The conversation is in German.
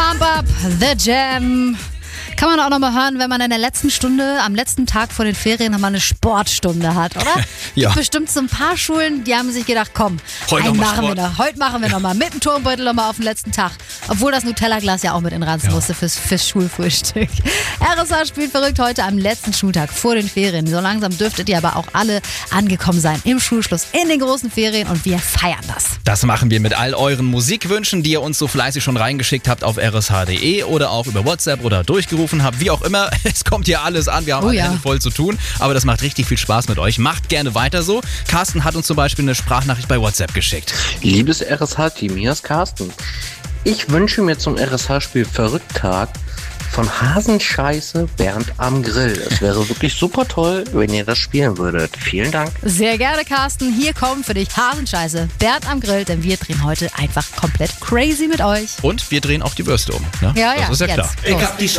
Pump Up, The Jam. Kann man auch nochmal hören, wenn man in der letzten Stunde, am letzten Tag vor den Ferien nochmal eine Sportstunde hat, oder? Ja. Gibt bestimmt so ein paar Schulen, die haben sich gedacht, komm, Heute einen noch mal machen wir Sport. noch. Heute machen wir nochmal mit dem Turmbeutel nochmal auf den letzten Tag. Obwohl das Nutella-Glas ja auch mit in den Ranzen musste fürs Schulfrühstück. RSH spielt verrückt heute am letzten Schultag vor den Ferien. So langsam dürftet ihr aber auch alle angekommen sein im Schulschluss, in den großen Ferien und wir feiern das. Das machen wir mit all euren Musikwünschen, die ihr uns so fleißig schon reingeschickt habt auf rsh.de oder auch über WhatsApp oder durchgerufen habt, wie auch immer. Es kommt hier alles an, wir haben alle Hände voll zu tun, aber das macht richtig viel Spaß mit euch. Macht gerne weiter so. Carsten hat uns zum Beispiel eine Sprachnachricht bei WhatsApp geschickt. Liebes RSH-Team, hier ist Carsten. Ich wünsche mir zum RSH-Spiel Verrückttag von Hasenscheiße Bernd am Grill. Es wäre wirklich super toll, wenn ihr das spielen würdet. Vielen Dank. Sehr gerne, Carsten. Hier kommen für dich Hasenscheiße, Bernd am Grill, denn wir drehen heute einfach komplett crazy mit euch. Und wir drehen auch die Würste um. Ne? Ja, das ist ja jetzt. klar. Los. Ich hab die